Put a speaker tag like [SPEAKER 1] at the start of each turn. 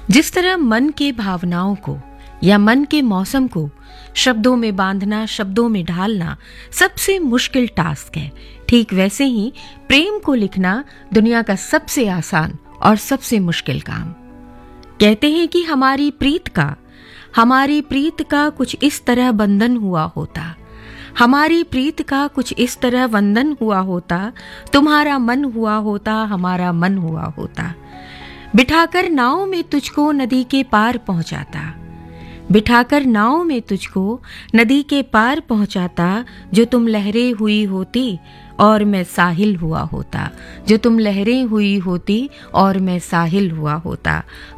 [SPEAKER 1] जिस तरह मन के भावनाओं को या मन के मौसम को शब्दों में बांधना, शब्दों में ढालना सबसे मुश्किल टास्क है, ठीक वैसे ही प्रेम को लिखना दुनिया का सबसे आसान और सबसे मुश्किल काम। कहते हैं कि हमारी प्रीत का कुछ इस तरह बंधन हुआ होता, हमारी प्रीत का कुछ इस तरह बंधन हुआ होता, तुम्हारा मन हुआ होता, हमारा मन हुआ होता। बिठाकर नाव में तुझको नदी के पार पहुंचाता, बिठाकर नाव में तुझको नदी के पार पहुंचाता। जो तुम लहरें हुई होती और मैं साहिल हुआ होता, जो तुम लहरें हुई होती और मैं साहिल हुआ होता।